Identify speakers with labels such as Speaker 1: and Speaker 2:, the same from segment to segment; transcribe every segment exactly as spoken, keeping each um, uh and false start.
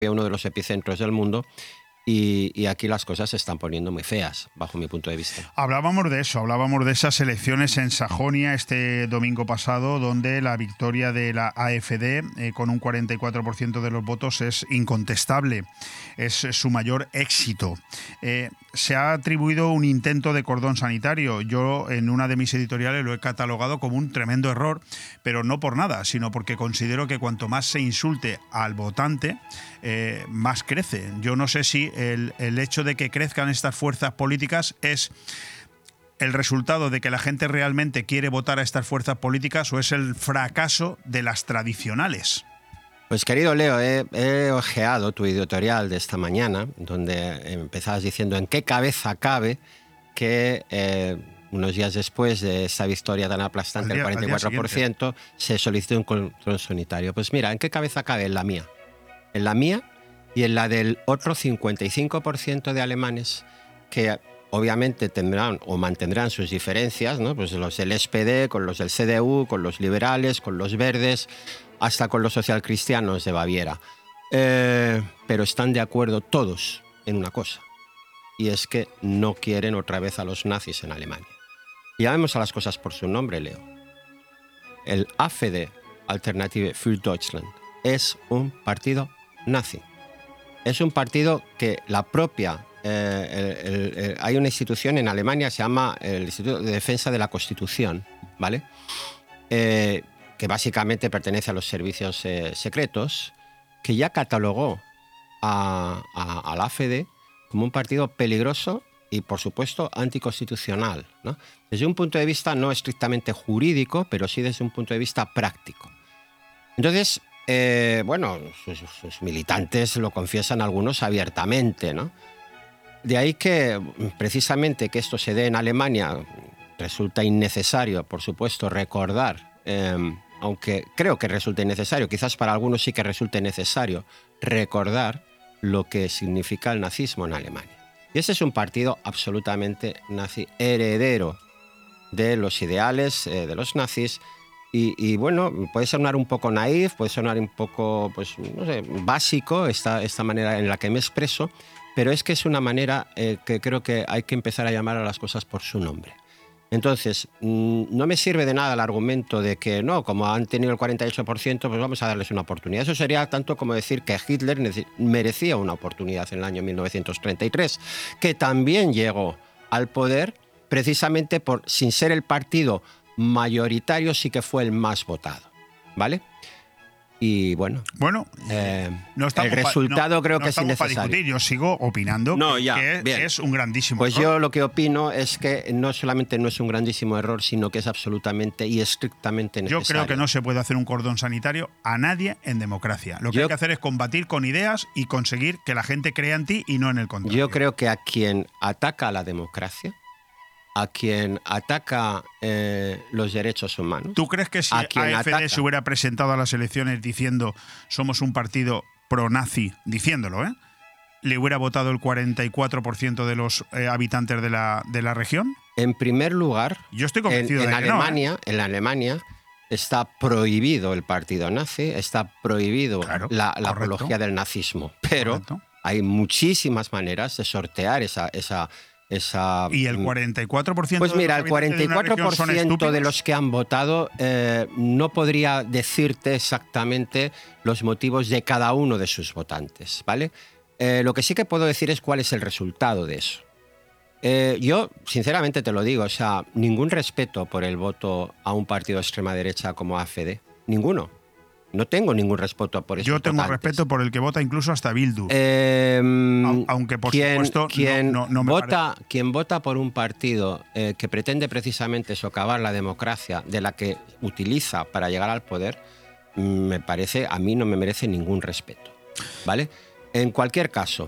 Speaker 1: uno de los epicentros del mundo. Y, y aquí las cosas se están poniendo muy feas, bajo mi punto de vista.
Speaker 2: Hablábamos de eso, hablábamos de esas elecciones en Sajonia este domingo pasado, donde la victoria de la AfD, eh, con un cuarenta y cuatro por ciento de los votos, es incontestable. Es su mayor éxito. Eh, se ha atribuido un intento de cordón sanitario. Yo, en una de mis editoriales, lo he catalogado como un tremendo error, pero no por nada, sino porque considero que cuanto más se insulte al votante, eh, más crece. Yo no sé si El, el hecho de que crezcan estas fuerzas políticas es el resultado de que la gente realmente quiere votar a estas fuerzas políticas o es el fracaso de las tradicionales.
Speaker 1: Pues querido Leo, he, he ojeado tu editorial de esta mañana, donde empezabas diciendo en qué cabeza cabe que eh, unos días después de esa victoria tan aplastante del cuarenta y cuatro por ciento se solicitó un cordón sanitario. Pues mira, ¿en qué cabeza cabe? En la mía. En la mía y en la del otro cincuenta y cinco por ciento de alemanes que obviamente tendrán o mantendrán sus diferencias, ¿no? Pues los del S P D, con los del C D U, con los liberales, con los verdes, hasta con los socialcristianos de Baviera. Eh, pero están de acuerdo todos en una cosa, y es que no quieren otra vez a los nazis en Alemania. Y llamemos a las cosas por su nombre, Leo. El AfD, Alternative für Deutschland, es un partido nazi. Es un partido que la propia... Eh, el, el, el, hay una institución en Alemania, se llama el Instituto de Defensa de la Constitución, ¿vale? Eh, que básicamente pertenece a los servicios eh, secretos, que ya catalogó a, a, a la AfD como un partido peligroso y, por supuesto, anticonstitucional, ¿no? Desde un punto de vista no estrictamente jurídico, pero sí desde un punto de vista práctico. Entonces... Eh, bueno, sus, sus militantes lo confiesan algunos abiertamente, ¿no? De ahí que, precisamente, que esto se dé en Alemania, resulta innecesario, por supuesto, recordar, eh, aunque creo que resulta innecesario, quizás para algunos sí que resulte necesario, recordar lo que significa el nazismo en Alemania. Y ese es un partido absolutamente nazi, heredero de los ideales eh, de los nazis. Y, y bueno, puede sonar un poco naif, puede sonar un poco, pues, no sé, básico esta, esta manera en la que me expreso, pero es que es una manera eh, que creo que hay que empezar a llamar a las cosas por su nombre. Entonces, mmm, no me sirve de nada el argumento de que no, como han tenido el cuarenta y ocho por ciento, pues vamos a darles una oportunidad. Eso sería tanto como decir que Hitler merecía una oportunidad en el año mil novecientos treinta y tres, que también llegó al poder precisamente por, sin ser el partido mayoritario, sí que fue el más votado, ¿vale? Y bueno,
Speaker 2: bueno
Speaker 1: eh,
Speaker 2: no
Speaker 1: el resultado
Speaker 2: no,
Speaker 1: creo
Speaker 2: no
Speaker 1: que es innecesario.
Speaker 2: Yo sigo opinando
Speaker 1: no,
Speaker 2: que,
Speaker 1: ya,
Speaker 2: que
Speaker 1: bien.
Speaker 2: es un grandísimo
Speaker 1: pues
Speaker 2: error.
Speaker 1: Pues yo lo que opino es que no solamente no es un grandísimo error, sino que es absolutamente y estrictamente necesario.
Speaker 2: Yo creo que no se puede hacer un cordón sanitario a nadie en democracia. Lo que yo, hay que hacer es combatir con ideas y conseguir que la gente crea en ti y no en el contrario.
Speaker 1: Yo creo que a quien ataca a la democracia, a quien ataca eh, los derechos humanos.
Speaker 2: ¿Tú crees que si AfD ataca, se hubiera presentado a las elecciones diciendo somos un partido pro-nazi, diciéndolo, ¿eh? ¿le hubiera votado el cuarenta y cuatro por ciento de los eh, habitantes de la, de la región?
Speaker 1: En primer lugar,
Speaker 2: yo estoy convencido
Speaker 1: en, en
Speaker 2: de que
Speaker 1: Alemania,
Speaker 2: no, ¿eh?
Speaker 1: en Alemania está prohibido el partido nazi, está prohibido
Speaker 2: claro,
Speaker 1: la, la apología del nazismo, pero correcto. Hay muchísimas maneras de sortear esa... esa Esa,
Speaker 2: ¿Y el cuarenta y cuatro por ciento
Speaker 1: pues mira, el cuarenta y cuatro por ciento
Speaker 2: de,
Speaker 1: de los que han votado eh, no podría decirte exactamente los motivos de cada uno de sus votantes, ¿vale? Eh, lo que sí que puedo decir es cuál es el resultado de eso. Eh, yo, sinceramente te lo digo, o sea, ningún respeto por el voto a un partido de extrema derecha como AfD, ninguno. No tengo ningún respeto por eso.
Speaker 2: Yo tengo votantes. respeto por el que vota incluso hasta Bildu.
Speaker 1: Eh,
Speaker 2: Aunque, por
Speaker 1: quien,
Speaker 2: supuesto,
Speaker 1: quien,
Speaker 2: no, no, no me
Speaker 1: vota, quien vota por un partido eh, que pretende precisamente socavar la democracia de la que utiliza para llegar al poder, me parece, a mí no me merece ningún respeto, ¿vale? En cualquier caso,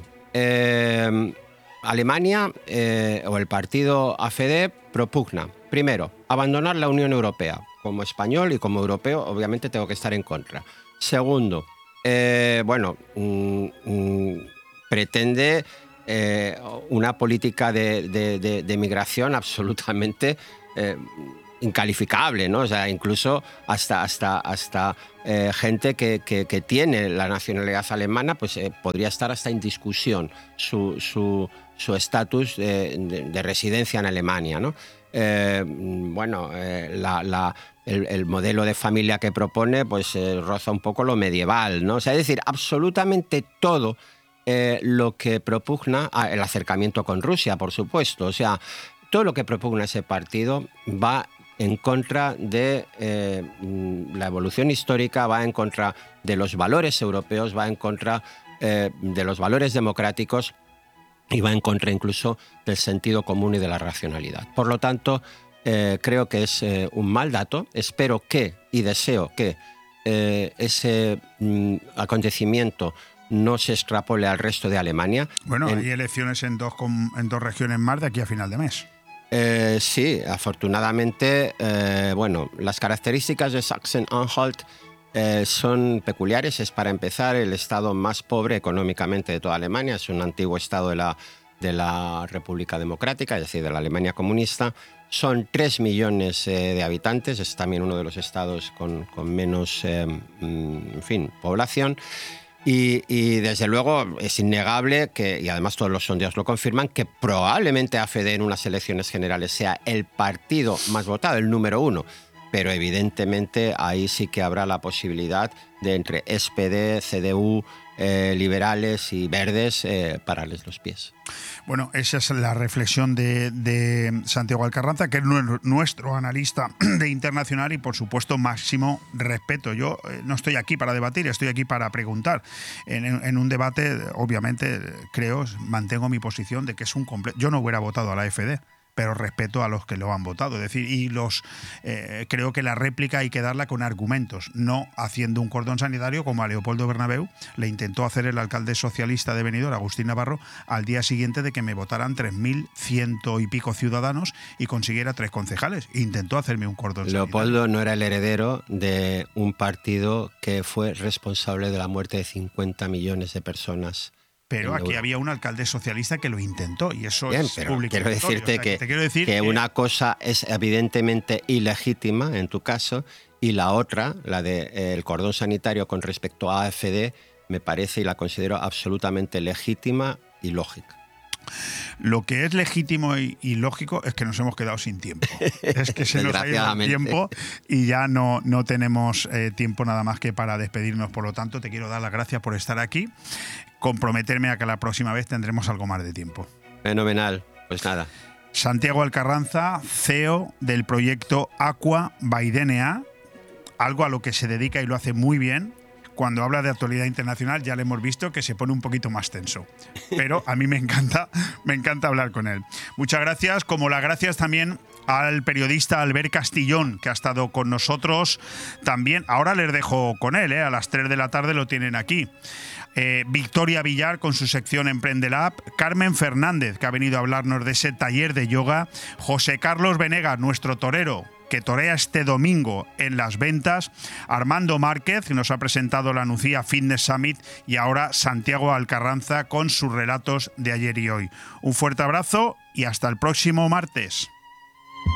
Speaker 1: eh, Alemania eh, o el partido AfD propugna, primero, abandonar la Unión Europea. Como español y como europeo, obviamente tengo que estar en contra. Segundo, eh, bueno, mmm, mmm, pretende eh, una política de, de, de, de migración absolutamente eh, incalificable, ¿no? O sea, incluso hasta, hasta, hasta eh, gente que, que, que tiene la nacionalidad alemana, pues eh, podría estar hasta en discusión su su su estatus de, de, de residencia en Alemania, ¿no? Eh, bueno, eh, la, la, el, el modelo de familia que propone pues eh, roza un poco lo medieval, ¿no? O sea, es decir, absolutamente todo eh, lo que propugna, ah, el acercamiento con Rusia, por supuesto, o sea, todo lo que propugna ese partido va en contra de eh, la evolución histórica, va en contra de los valores europeos, va en contra eh, de los valores democráticos, y va en contra incluso del sentido común y de la racionalidad. Por lo tanto, eh, creo que es eh, un mal dato. Espero que, y deseo que, eh, ese mm, acontecimiento no se extrapole al resto de Alemania.
Speaker 2: Bueno,
Speaker 1: en,
Speaker 2: hay elecciones en dos, en dos regiones más de aquí a final de mes.
Speaker 1: Eh, sí, afortunadamente, eh, bueno, las características de Sachsen-Anhalt Eh, son peculiares. Es, para empezar, el estado más pobre económicamente de toda Alemania. Es un antiguo estado de la, de la República Democrática, es decir, de la Alemania comunista. Son tres millones eh, de habitantes. Es también uno de los estados con, con menos, eh, en fin, población. Y, y desde luego es innegable que, y además todos los sondeos lo confirman, que probablemente A F D en unas elecciones generales sea el partido más votado, el número uno. Pero evidentemente ahí sí que habrá la posibilidad de entre S P D, C D U, eh, liberales y verdes eh, pararles los pies.
Speaker 2: Bueno, esa es la reflexión de, de Santiago Alcarranza, que es nuestro analista de internacional y, por supuesto, máximo respeto. Yo eh, no estoy aquí para debatir, estoy aquí para preguntar. En, en un debate, obviamente, creo, mantengo mi posición de que es un completo... Yo no hubiera votado a la A F D, pero respeto a los que lo han votado. Es decir, y los eh, creo que la réplica hay que darla con argumentos, no haciendo un cordón sanitario como a Leopoldo Bernabéu le intentó hacer el alcalde socialista de Benidorm, Agustín Navarro, al día siguiente de que me votaran tres mil ciento y pico ciudadanos y consiguiera tres concejales. Intentó hacerme un cordón sanitario.
Speaker 1: Leopoldo no era el heredero de un partido que fue responsable de la muerte de cincuenta millones de personas.
Speaker 2: Pero aquí había un alcalde socialista que lo intentó y eso
Speaker 1: Bien,
Speaker 2: es
Speaker 1: pero
Speaker 2: público.
Speaker 1: Quiero decirte, o sea, que,
Speaker 2: que, te quiero decir
Speaker 1: que
Speaker 2: que
Speaker 1: una cosa es evidentemente ilegítima en tu caso y la otra, la del de, eh, cordón sanitario con respecto a A F D, me parece y la considero absolutamente legítima y lógica.
Speaker 2: Lo que es legítimo y, y lógico es que nos hemos quedado sin tiempo. Es que se nos ha ido el tiempo y ya no, no tenemos eh, tiempo nada más que para despedirnos. Por lo tanto, te quiero dar las gracias por estar aquí. Comprometerme a que la próxima vez tendremos algo más de tiempo.
Speaker 1: Fenomenal. Pues nada.
Speaker 2: Santiago Alcarranza, C E O del proyecto Aqua by D N A, algo a lo que se dedica y lo hace muy bien. Cuando habla de actualidad internacional ya le hemos visto que se pone un poquito más tenso. Pero a mí me encanta, me encanta hablar con él. Muchas gracias, como las gracias también al periodista Albert Castillón, que ha estado con nosotros también. Ahora les dejo con él, ¿eh? A las tres de la tarde lo tienen aquí. Eh, Victoria Villar con su sección Emprende Lab, Carmen Fernández, que ha venido a hablarnos de ese taller de yoga, José Carlos Venegas, nuestro torero, que torea este domingo en Las Ventas, Armando Márquez, que nos ha presentado la Nucía Fitness Summit, y ahora Santiago Alcarranza con sus relatos de ayer y hoy. Un fuerte abrazo y hasta el próximo martes.